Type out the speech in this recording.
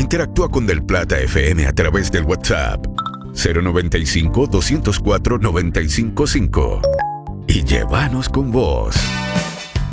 Interactúa con Del Plata FM a través del WhatsApp 095-204-955 y llévanos con vos.